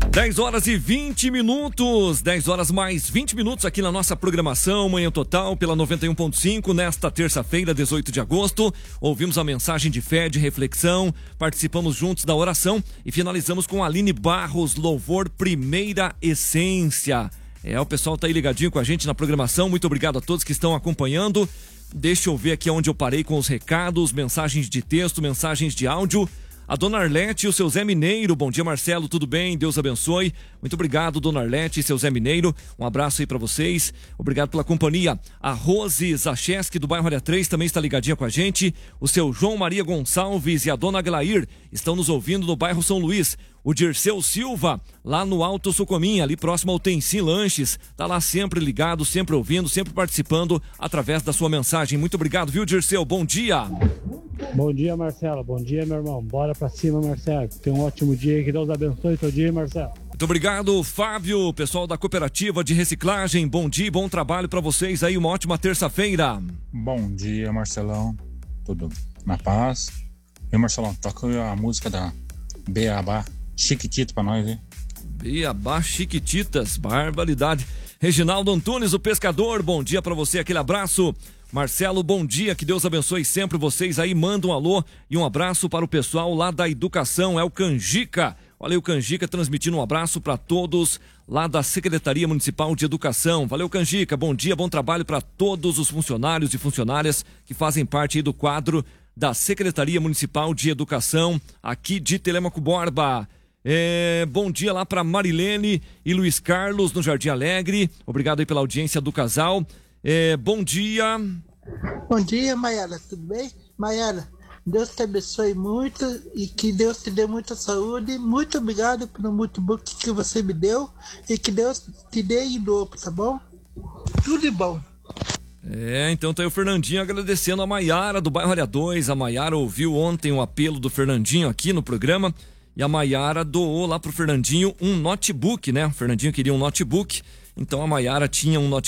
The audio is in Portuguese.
10 horas e 20 minutos, 10 horas mais 20 minutos aqui na nossa programação Manhã Total pela 91.5 nesta terça-feira, 18 de agosto. Ouvimos a mensagem de fé, de reflexão, participamos juntos da oração e finalizamos com a Aline Barros, louvor Primeira Essência. O pessoal tá aí ligadinho com a gente na programação, muito obrigado a todos que estão acompanhando. Deixa eu ver aqui onde eu parei com os recados, mensagens de texto, mensagens de áudio. A Dona Arlete e o seu Zé Mineiro. Bom dia, Marcelo, tudo bem? Deus abençoe. Muito obrigado, Dona Arlete e seu Zé Mineiro. Um abraço aí pra vocês. Obrigado pela companhia. A Rose Zacheski, do bairro Área 3, também está ligadinha com a gente. O seu João Maria Gonçalves e a Dona Aglair estão nos ouvindo no bairro São Luís. O Dirceu Silva, lá no Alto Sucominha, ali próximo ao Tensim Lanches, tá lá sempre ligado, sempre ouvindo, sempre participando através da sua mensagem. Muito obrigado, viu, Dirceu? Bom dia. Bom dia, Marcelo. Bom dia, meu irmão. Bora pra cima, Marcelo. Tenha um ótimo dia. Que Deus abençoe teu dia, Marcelo. Muito obrigado, Fábio, pessoal da Cooperativa de Reciclagem. Bom dia e bom trabalho pra vocês aí. Uma ótima terça-feira. Bom dia, Marcelão. Tudo na paz. E, Marcelão, toca a música da Beabá Chiquitita pra nós, hein? Beabá Chiquititas, barbaridade. Reginaldo Antunes, o pescador, bom dia pra você, aquele abraço. Marcelo, bom dia, que Deus abençoe sempre vocês aí, manda um alô e um abraço para o pessoal lá da educação, é o Canjica. Olha aí o Canjica transmitindo um abraço para todos lá da Secretaria Municipal de Educação. Valeu, Canjica, bom dia, bom trabalho para todos os funcionários e funcionárias que fazem parte aí do quadro da Secretaria Municipal de Educação aqui de Telêmaco Borba. Bom dia lá para Marilene e Luiz Carlos no Jardim Alegre. Obrigado aí pela audiência do casal. Bom dia. Bom dia, Maiara, tudo bem? Maiara, Deus te abençoe muito e que Deus te dê muita saúde. Muito obrigado pelo notebook que você me deu e que Deus te dê em dobro, tá bom? Tudo de bom. Então tá aí o Fernandinho agradecendo a Maiara do bairro Área 2. A Maiara ouviu ontem o apelo do Fernandinho aqui no programa e a Maiara doou lá pro Fernandinho um notebook, né? O Fernandinho queria um notebook, então a Maiara tinha um notebook